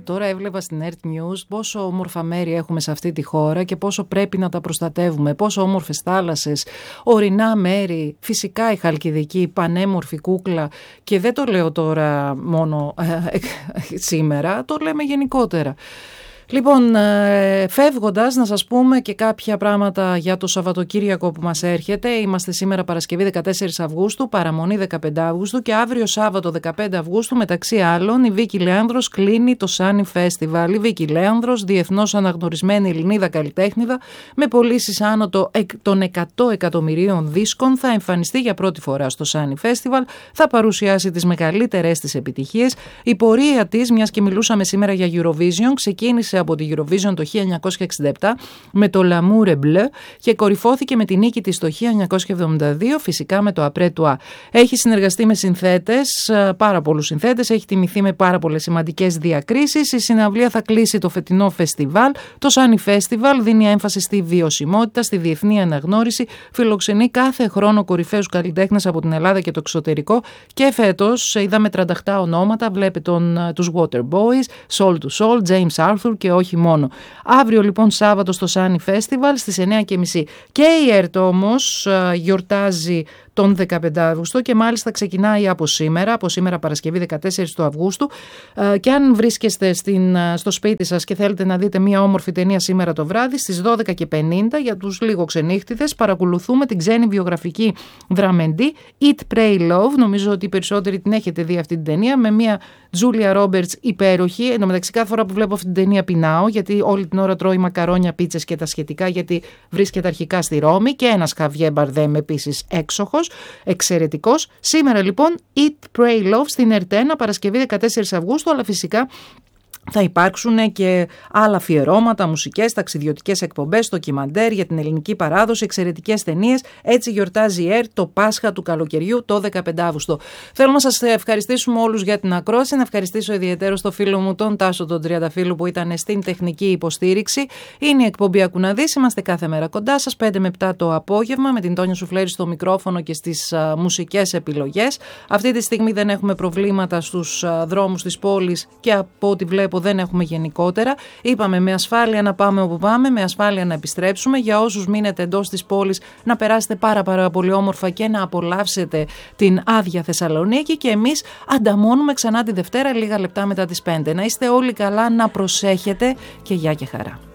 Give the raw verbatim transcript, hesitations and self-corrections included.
τώρα έβλεπα στην Earth News πόσο όμορφα μέρη έχουμε σε αυτή τη χώρα και πόσο πρέπει να τα προστατεύουμε. Πόσο όμορφες θάλασσες, ορεινά μέρη, φυσικά η Χαλκιδική, πανέμορφη κούκλα. Και δεν το λέω τώρα μόνο ε, σήμερα, το λέμε γενικότερα. Λοιπόν, φεύγοντας να σας πούμε και κάποια πράγματα για το Σαββατοκύριακο που μας έρχεται. Είμαστε σήμερα Παρασκευή δεκατέσσερις Αυγούστου, παραμονή δεκαπέντε Αυγούστου και αύριο Σάββατο δεκαπέντε Αυγούστου μεταξύ άλλων η Βίκη Λέανδρος κλείνει το Sunny Festival. Η Βίκη Λέανδρος, διεθνώς αναγνωρισμένη Ελληνίδα καλλιτέχνηδα με πωλήσεις άνω των εκατό εκατομμυρίων δίσκων, θα εμφανιστεί για πρώτη φορά στο Sunny Festival, θα παρουσιάσει τις μεγαλύτερες της επιτυχίες. Η πορεία της, μιας και μιλούσαμε σήμερα για Eurovision, ξεκίνησε από τη Eurovision το χίλια εννιακόσια εξήντα επτά με το L'amour est bleu και κορυφώθηκε με τη νίκη της το χίλια εννιακόσια εβδομήντα δύο φυσικά με το Après toi. Έχει συνεργαστεί με συνθέτες, πάρα πολλούς συνθέτες, έχει τιμηθεί με πάρα πολλές σημαντικές διακρίσεις. Η συναυλία θα κλείσει το φετινό φεστιβάλ. Το Sunny Festival δίνει έμφαση στη βιωσιμότητα, στη διεθνή αναγνώριση, φιλοξενεί κάθε χρόνο κορυφαίους καλλιτέχνες από την Ελλάδα και το εξωτερικό και φέτος είδαμε τρανταχτά ονόματα, βλέπετε τον, τους Waterboys, Soul to Soul, James Arthur και όχι μόνο. Αύριο λοιπόν Σάββατο στο Sunny Festival στις εννιά και μισή. Και η ΕΡΤ όμως γιορτάζει τον δεκαπέντε Αυγούστου και μάλιστα ξεκινάει από σήμερα, από σήμερα Παρασκευή δεκατέσσερις του Αυγούστου. Και αν βρίσκεστε στην, στο σπίτι σας και θέλετε να δείτε μια όμορφη ταινία σήμερα το βράδυ, στις δώδεκα και πενήντα για τους λίγο ξενύχτιδες παρακολουθούμε την ξένη βιογραφική δραμεντή Eat, Pray, Love. Νομίζω ότι οι περισσότεροι την έχετε δει αυτή την ταινία με μια Τζούλια Ρόμπερτς υπέροχη. Εν τω μεταξύ, κάθε φορά που βλέπω αυτή την ταινία πεινάω, γιατί όλη την ώρα τρώει μακαρόνια, πίτσες και τα σχετικά, γιατί βρίσκεται αρχικά στη Ρώμη. Και ένας Χαβιέ Μπαρδέμ επίσης έξοχος, εξαιρετικός. Σήμερα λοιπόν Eat, Pray, Love στην ΕΡΤ ένα Παρασκευή δεκατέσσερις Αυγούστου, αλλά φυσικά θα υπάρξουν και άλλα αφιερώματα, μουσικές, ταξιδιωτικές εκπομπές, ντοκιμαντέρ για την ελληνική παράδοση, εξαιρετικές ταινίες. Έτσι γιορτάζει η ΕΡΤ το Πάσχα του καλοκαιριού το δεκαπέντε Αυγούστου. Θέλω να σας ευχαριστήσουμε όλους για την ακρόαση, να ευχαριστήσω ιδιαίτερα το φίλο μου τον Τάσο τον Τριανταφύλλου που ήταν στην τεχνική υποστήριξη. Είναι η εκπομπή Ακουναδής, είμαστε κάθε μέρα κοντά σας, πέντε με επτά το απόγευμα, με την Τόνια Σουφλέρη στο μικρόφωνο και στις α, μουσικές επιλογές. Αυτή τη στιγμή δεν έχουμε προβλήματα στους α, δρόμους της πόλης και από ό,τι βλέπω δεν έχουμε γενικότερα. Είπαμε με ασφάλεια να πάμε όπου πάμε, με ασφάλεια να επιστρέψουμε. Για όσους μείνετε εντός της πόλης, να περάσετε πάρα πάρα πολύ όμορφα και να απολαύσετε την άδεια Θεσσαλονίκη. Και εμείς ανταμώνουμε ξανά τη Δευτέρα λίγα λεπτά μετά τις πέντε. Να είστε όλοι καλά, να προσέχετε και γεια και χαρά.